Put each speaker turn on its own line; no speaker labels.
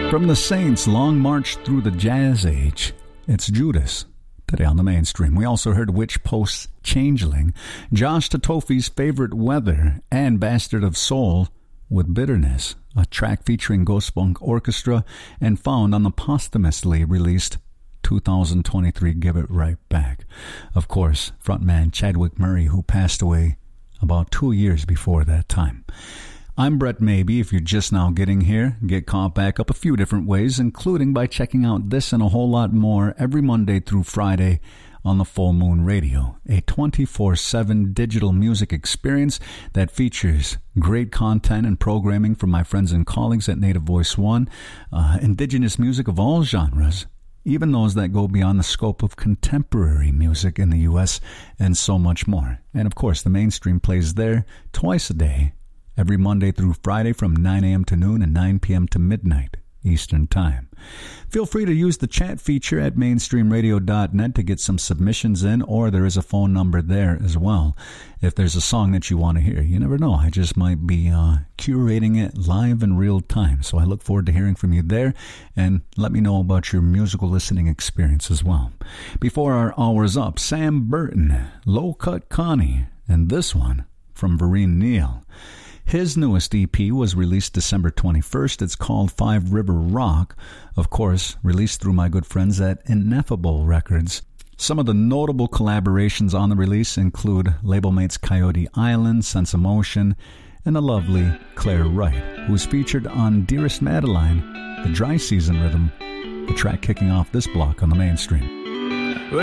From the Saints' long march through the jazz age, it's Judas. Today on the Mainstream, we also heard Witch Post's Changeling, Josh Tatofi's Favorite Weather, and Bastard of Soul with Bitterness, a track featuring Ghost Funk Orchestra and found on the posthumously released 2023 Give It Right Back. Of course, frontman Chadwick Murray, who passed away about 2 years before that time. I'm Brett Maybe. If you're just now getting here, get caught back up a few different ways, including by checking out this and a whole lot more every Monday through Friday on the Full Moon Radio, a 24/7 digital music experience that features great content and programming from my friends and colleagues at Native Voice One, indigenous music of all genres, even those that go beyond the scope of contemporary music in the U.S., and so much more. And of course, the Mainstream plays there twice a day, every Monday through Friday from 9 a.m. to noon and 9 p.m. to midnight Eastern Time. Feel free to use the chat feature at mainstreamradio.net to get some submissions in, or there is a phone number there as well if there's a song that you want to hear. You never know. I just might be curating it live in real time. So I look forward to hearing from you there, and let me know about your musical listening experience as well. Before our hour's up, Sam Burton, Low Cut Connie, and this one from Vereen Neal. His newest EP was released December 21st. It's called Five River Rock, of course, released through my good friends at Ineffable Records. Some of the notable collaborations on the release include label mates Coyote Island, Sense of Motion, and the lovely Claire Wright, who's featured on Dearest Madeline, the Dry Season Rhythm, the track kicking off this block on the Mainstream.